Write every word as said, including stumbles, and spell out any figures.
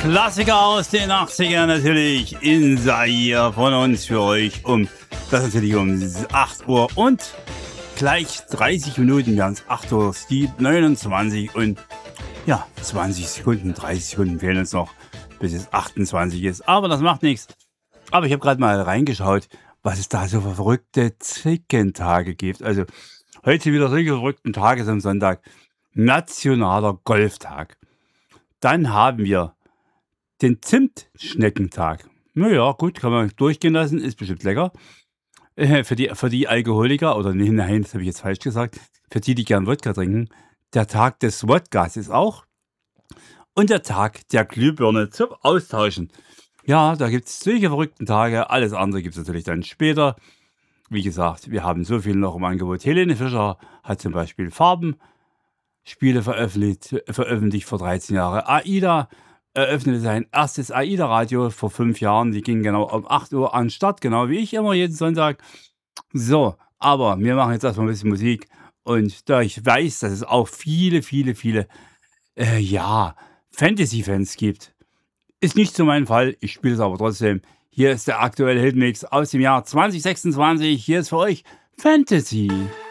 Klassiker aus den achtzigern natürlich in Zaire von uns für euch um, das natürlich um acht Uhr und gleich dreißig Minuten, wir haben es acht Uhr neunundzwanzig und ja, zwanzig Sekunden, dreißig Sekunden fehlen uns noch, bis es achtundzwanzig ist, aber das macht nichts. Aber ich habe gerade mal reingeschaut, was es da so für verrückte Zickentage gibt. Also heute wieder solche verrückten Tage am Sonntag, nationaler Golftag. Dann haben wir den Zimtschneckentag. Naja, gut, kann man durchgehen lassen, ist bestimmt lecker. Äh, für, die, für die Alkoholiker, oder nee, nein, das habe ich jetzt falsch gesagt, für die, die gern Wodka trinken, der Tag des Wodkas ist auch. Und der Tag der Glühbirne zum Austauschen. Ja, da gibt es solche verrückten Tage. Alles andere gibt es natürlich dann später. Wie gesagt, wir haben so viel noch im Angebot. Helene Fischer hat zum Beispiel Farbenspiele veröffentlicht, veröffentlicht vor dreizehn Jahren. AIDA eröffnete sein erstes AIDA-Radio vor fünf Jahren. Die ging genau um acht Uhr an den Start, genau wie ich immer jeden Sonntag. So, aber wir machen jetzt erstmal ein bisschen Musik. Und da ich weiß, dass es auch viele, viele, viele, äh, ja, Fantasy-Fans gibt, ist nicht so mein Fall. Ich spiele es aber trotzdem. Hier ist der aktuelle Hitmix aus dem Jahr zwanzig sechsundzwanzig. Hier ist für euch Fantasy.